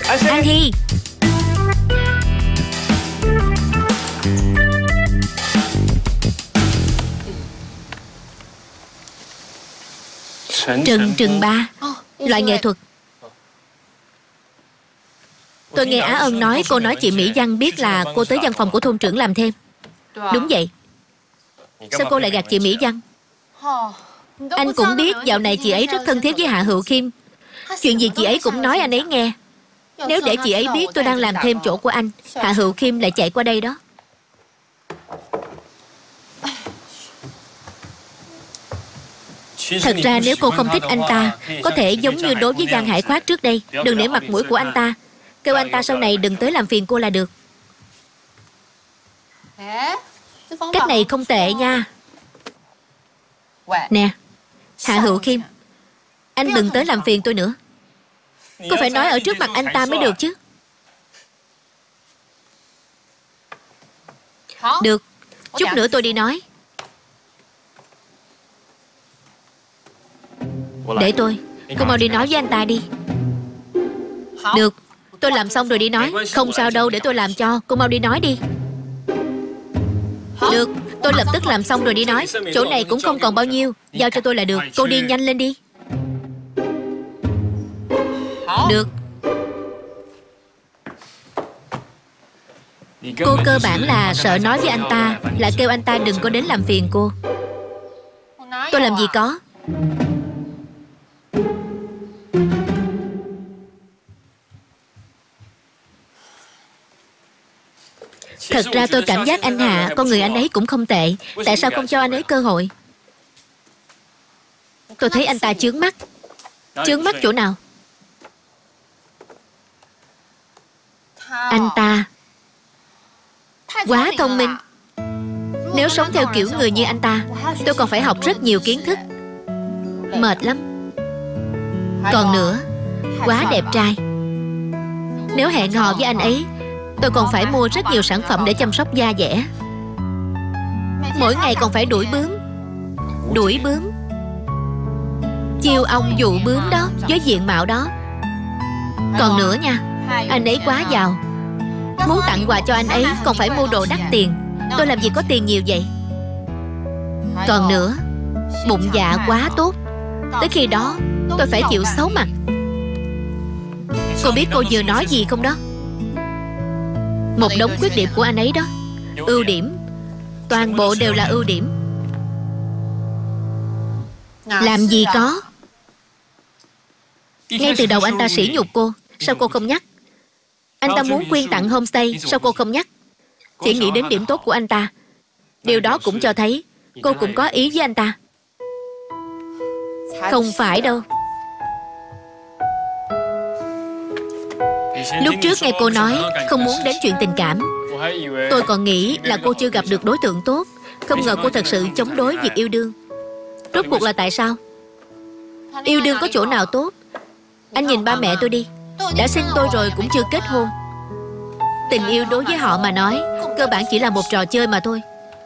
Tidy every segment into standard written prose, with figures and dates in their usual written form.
An Hi. Trần Trừng Ba, loại nghệ thuật. Tôi nghe Á Ân nói cô nói chị Mỹ Văn biết là cô tới văn phòng của thôn trưởng làm thêm. Đúng vậy. Sao cô lại gạt chị Mỹ Văn? Anh cũng biết dạo này chị ấy rất thân thiết với Hạ Hữu Khiêm. Chuyện gì chị ấy cũng nói anh ấy nghe. Nếu để chị ấy biết tôi đang làm thêm chỗ của anh, Hạ Hữu Khiêm lại chạy qua đây đó. Thật ra nếu cô không thích anh ta, có thể giống như đối với Giang Hải Khoát trước đây, đừng để mặt mũi của anh ta. Kêu anh ta sau này đừng tới làm phiền cô là được. Cách này không tệ nha. Nè, Hạ Hữu Khiêm, anh đừng tới làm phiền tôi nữa. Cô phải nói ở trước mặt anh ta mới được chứ. Được, chút nữa tôi đi nói. Để tôi, cô mau đi nói với anh ta đi. Được, tôi làm xong rồi đi nói. Không sao đâu, để tôi làm cho. Cô mau đi nói đi. Được, tôi lập tức làm xong rồi đi nói. Chỗ này cũng không còn bao nhiêu, giao cho tôi là được. Cô đi nhanh lên đi. Được. Cô cơ bản là sợ nói với anh ta, lại kêu anh ta đừng có đến làm phiền cô. Tôi làm gì có. Thật ra tôi cảm giác anh Hạ, con người anh ấy cũng không tệ. Tại sao không cho anh ấy cơ hội? Tôi thấy anh ta chướng mắt. Chướng mắt chỗ nào? Anh ta quá thông minh. Nếu sống theo kiểu người như anh ta, tôi còn phải học rất nhiều kiến thức. Mệt lắm. Còn nữa, quá đẹp trai. Nếu hẹn hò với anh ấy, tôi còn phải mua rất nhiều sản phẩm để chăm sóc da dẻ. Mỗi ngày còn phải đuổi bướm. Đuổi bướm, chiêu ong dụ bướm đó, với diện mạo đó. Còn nữa nha, anh ấy quá giàu. Muốn tặng quà cho anh ấy còn phải mua đồ đắt tiền. Tôi làm gì có tiền nhiều vậy. Còn nữa, bụng dạ quá tốt. Tới khi đó tôi phải chịu xấu mặt. Cô biết cô vừa nói gì không đó? Một đống khuyết điểm của anh ấy đó. Ưu điểm, toàn bộ đều là ưu điểm. Làm gì có. Ngay từ đầu anh ta sỉ nhục cô, sao cô không nhắc? Anh ta muốn quyên tặng homestay, sao cô không nhắc? Chỉ nghĩ đến điểm tốt của anh ta. Điều đó cũng cho thấy cô cũng có ý với anh ta. Không phải đâu. Lúc trước nghe cô nói không muốn đến chuyện tình cảm, tôi còn nghĩ là cô chưa gặp được đối tượng tốt. Không ngờ cô thật sự chống đối việc yêu đương. Rốt cuộc là tại sao? Yêu đương có chỗ nào tốt? Anh nhìn ba mẹ tôi đi. Đã sinh tôi rồi cũng chưa kết hôn. Tình yêu đối với họ mà nói, cơ bản chỉ là một trò chơi mà thôi.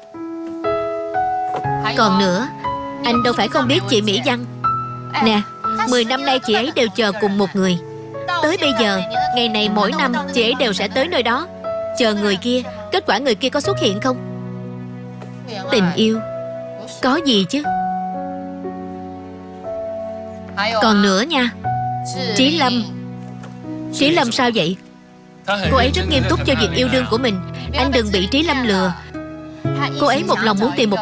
Còn nữa, anh đâu phải không biết chị Mỹ Văn. Nè, 10 năm nay chị ấy đều chờ cùng một người. Tới bây giờ, ngày này mỗi năm chị ấy đều sẽ tới nơi đó, chờ người kia. Kết quả người kia có xuất hiện không? Tình yêu có gì chứ. Còn nữa nha, Trí Lâm. Trí Lâm sao vậy? Cô ấy rất nghiêm túc cho việc yêu đương của mình. Anh đừng bị Trí Lâm lừa. Cô ấy một lòng muốn tìm một